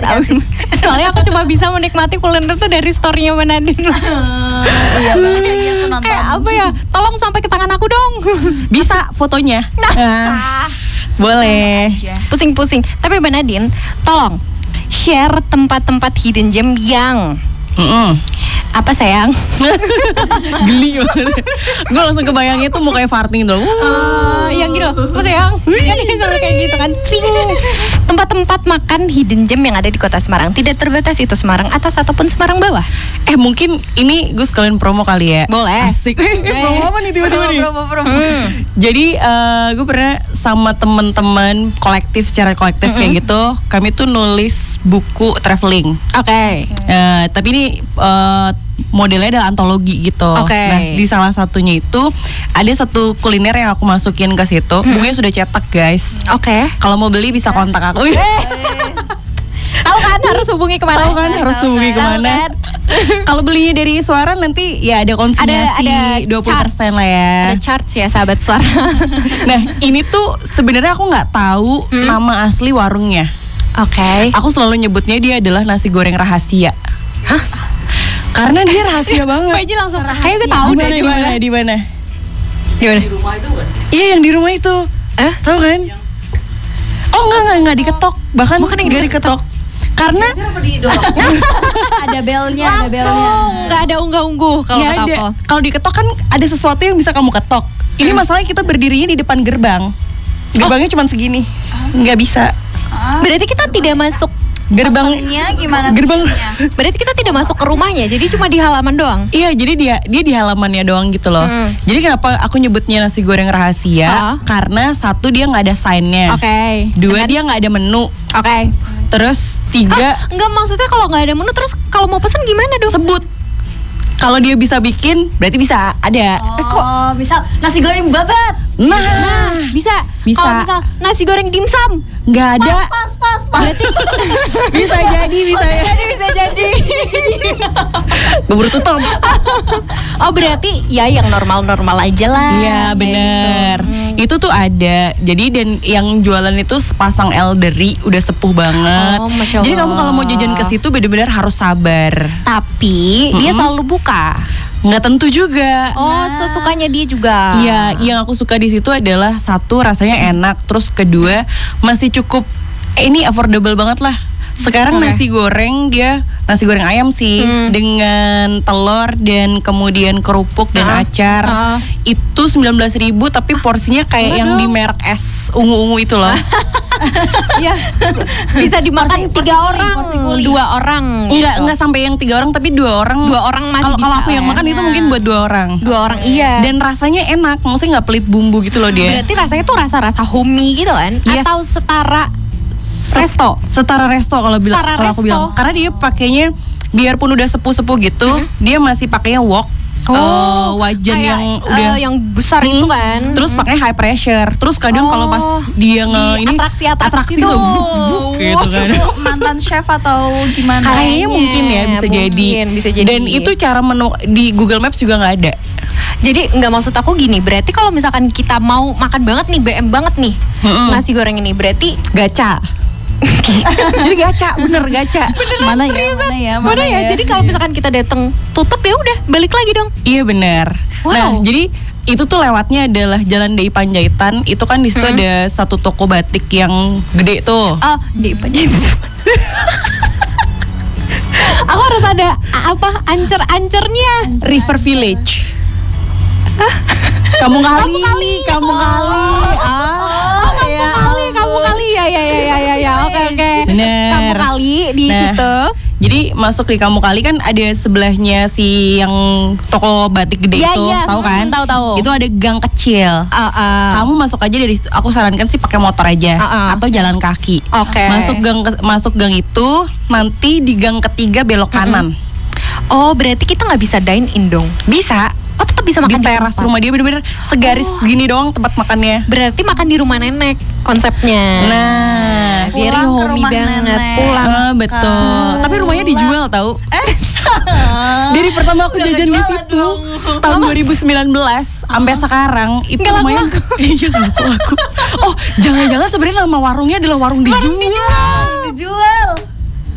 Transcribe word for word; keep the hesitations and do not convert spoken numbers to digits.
Soalnya aku cuma bisa menikmati kuliner tuh dari story-nya Mbak Nadine. Iya banget lagi aku nonton. Kayak apa ya? Tolong sampai ke tangan aku dong. Bisa fotonya. Nah, boleh. Pusing-pusing. Tapi Mbak Nadine, tolong share tempat-tempat hidden gem yang Mm-mm. apa sayang? Geli banget. Gue langsung kebayangnya tuh mau kayak farting dong. Uh, yang gitu, apa sayang? Kan selalu kayak gitu kan. Tring. Tempat-tempat makan hidden gem yang ada di Kota Semarang. Tidak terbatas itu Semarang atas ataupun Semarang bawah. Eh mungkin ini gue sekalian promo kali ya. Boleh. Asik. Promo apa nih tiba-tiba nih? Promo, promo, promo. Hmm. Jadi uh, gue pernah sama teman-teman kolektif secara kolektif Mm-mm. kayak gitu. Kami tuh nulis buku traveling. Oke. Okay. Uh, tapi ini uh, modelnya adalah antologi gitu. Oke. Nah di salah satunya itu ada satu kuliner yang aku masukin ke situ. Mm-hmm. Bukunya sudah cetak guys. Oke. Okay. Kalau mau beli bisa kontak aku. Tahu kan harus hubungi kemana? Tahu kan harus hubungi kemana? Kalau belinya dari Suara nanti ya ada konsinyasi ada, ada dua puluh persen charge. lah ya. Ada charge ya sahabat Suara. Nah ini tuh sebenarnya aku nggak tahu hmm? nama asli warungnya. Oke. Okay. Aku selalu nyebutnya dia adalah nasi goreng rahasia. Hah? Karena dia rahasia banget. Mbak Ji langsung kayaknya gue tahu di deh mana di mana di mana. Di mana? Di rumah itu kan? Iya yang di rumah itu. Eh? Tahu kan? Oh enggak enggak enggak diketok. Bahkan Bukan yang enggak diketok. Karena Ada belnya, ada belnya. Nggak ada unggah-ungguh kalau nggak kata ada. aku. Kalau diketok kan ada sesuatu yang bisa kamu ketok. Ini Hmm. masalahnya kita berdirinya di depan gerbang. Gerbangnya cuma segini. Nggak bisa. Berarti kita tidak masuk Gerbang Pesennya gimana? Gerbang pesennya? Berarti kita tidak masuk ke rumahnya, jadi cuma di halaman doang. Iya, jadi dia dia di halamannya doang gitu loh. Mm. Jadi kenapa aku nyebutnya nasi goreng rahasia? Oh. Karena satu dia nggak ada sign-nya. Oke. Okay. Dua dia nggak ada menu. Oke. Okay. Terus tiga ah, enggak maksudnya kalau nggak ada menu terus kalau mau pesen gimana dong? sebut. Kalau dia bisa bikin, berarti bisa ada. Oh, eh, kok misal nasi goreng babat? Nah, Nah, bisa. Bisa. Kalau misal nasi goreng dimsum, nggak ada. Pas, pas, pas. berarti Bisa jadi, bisa ya. jadi bisa jadi. Bubur tutup. Oh berarti ya yang normal-normal aja lah. Iya kayak bener. gitu. Hmm. Itu tuh ada. Jadi dan yang jualan itu sepasang elderly, udah sepuh banget. Oh, Masya Jadi kamu Allah. kalau mau jajan ke situ bener-bener harus sabar. Tapi dia Mm-mm. selalu buka. Nggak tentu juga. Oh sesukanya dia juga. Iya, yang aku suka di situ adalah satu rasanya enak, terus kedua masih cukup eh, ini affordable banget lah. Sekarang Oke. nasi goreng dia nasi goreng ayam sih Hmm. dengan telur dan kemudian kerupuk dan Ah, acar. ah. Itu sembilan belas ribu tapi porsinya kayak murah yang di dong. merek es ungu-ungu itu loh. Iya. Bisa dimakan Porsi- tiga porsi kuli, orang, porsi kuli. dua orang. Enggak, gitu. enggak sampai yang tiga orang tapi dua orang. Dua orang masih Kalau kalau bisa aku yang lah. makan itu mungkin buat dua orang. Dua orang iya. Dan rasanya enak, maksudnya nggak pelit bumbu gitu loh dia. Berarti rasanya tuh rasa-rasa homey gitu kan? Yes. Atau setara resto? Setara resto kalau bilang Setara kalau aku resto. bilang. Karena dia pakainya biarpun udah sepuh-sepuh gitu, dia masih pakainya wok. eh, wajan kayak, yang eh, udah yang besar itu Hmm. kan. Terus pakai high pressure. Terus kadang Oh, kalau pas dia nge di ini atraksi-atraksi tuh tuh. buk, buk, gitu kan. Itu mantan chef atau gimana? Kayaknya Kayaknya, mungkin ya bisa mungkin, jadi. bisa jadi. Dan itu cara menu di Google Maps juga nggak ada. Jadi nggak maksud aku gini, berarti kalau misalkan kita mau makan banget nih, B M banget nih, Mm-mm. nasi goreng ini berarti Gacha. Jadi gacha, bener gacha. Mana ya? Mana ya? mana ya? Jadi kalau misalkan kita datang tutup ya udah balik lagi dong. Iya benar. Wow. Nah, jadi itu tuh lewatnya adalah Jalan D I Panjaitan. Itu kan di situ Hmm. ada satu toko batik yang gede tuh. Oh, di Panjaitan. Aku harus ada a- apa ancer-ancernya. River Village. Kamu kali, Kamu kali. kamu kali. Ah, Kamu kali, kamu kali ya ya ya ya ya ya. Oke oke. Bener. Kamu kali di Nah, situ. Jadi masuk di Kamu Kali kan ada sebelahnya si yang toko batik gede Iya, itu, iya. tahu kan? Hmm, tahu, tahu. Itu ada gang kecil. Ah, ah. Kamu masuk aja dari situ. Aku sarankan sih pakai motor aja Ah, ah. atau jalan kaki. Oke. Masuk gang ke- masuk gang itu, nanti di gang ketiga belok kanan. Oh, berarti kita nggak bisa dine in dong. Bisa. Oh, tetap bisa Di makan teras tempat. rumah dia bener-bener segaris gini doang tempat makannya. Berarti makan di rumah nenek konsepnya. Nah, Biar Pulang ke homey rumah banget nenek. pulang. ah, betul. Tapi rumahnya dijual tahu. Eh, Dari pertama aku Udah jajan di kejualan situ dong. tahun dua ribu sembilan belas sampai sekarang itu Nggak lumayan. laku-laku. Iya nggak laku-laku. Oh, jangan-jangan sebenarnya nama warungnya adalah warung dijual. dijual.